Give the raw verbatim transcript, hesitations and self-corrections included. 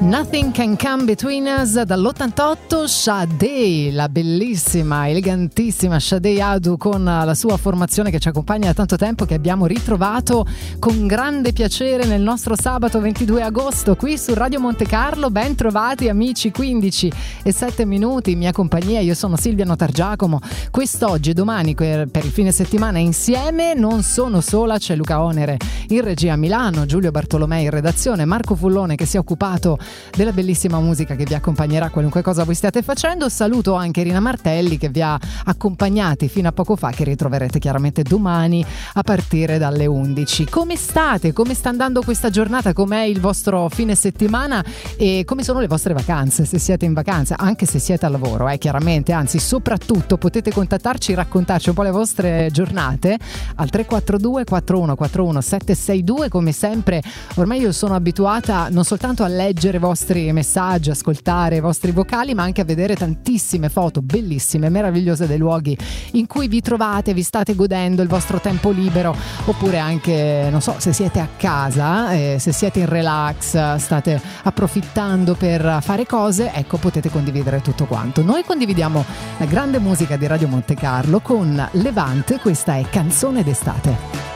Nothing Can Come Between Us dall'ottantotto, Sade, la bellissima, elegantissima Sade Adu con la sua formazione che ci accompagna da tanto tempo, che abbiamo ritrovato con grande piacere nel nostro sabato ventidue agosto qui su Radio Monte Carlo. Ben trovati amici, quindici e sette minuti in mia compagnia, io sono Silvia Notargiacomo. Quest'oggi e domani per, per il fine settimana insieme non sono sola, c'è Luca Onere in regia a Milano, Giulio Bartolomei in redazione, Marco Fullone che si è occupato della bellissima musica che vi accompagnerà qualunque cosa voi stiate facendo. Saluto anche Rina Martelli che vi ha accompagnati fino a poco fa, che ritroverete chiaramente domani a partire dalle undici. Come state? Come sta andando questa giornata? Com'è il vostro fine settimana? E come sono le vostre vacanze? Se siete in vacanza, anche se siete al lavoro, eh, chiaramente, anzi soprattutto potete contattarci, raccontarci un po' le vostre giornate al tre quattro due quattro uno quattro uno sette sei due. Come sempre ormai io sono abituata non soltanto a leggere i vostri messaggi, ascoltare i vostri vocali, ma anche a vedere tantissime foto bellissime, meravigliose dei luoghi in cui vi trovate, vi state godendo il vostro tempo libero, oppure anche, non so, se siete a casa, eh, se siete in relax, state approfittando per fare cose, ecco, potete condividere tutto quanto. Noi condividiamo la grande musica di Radio Monte Carlo con Levante, questa è Canzone d'estate.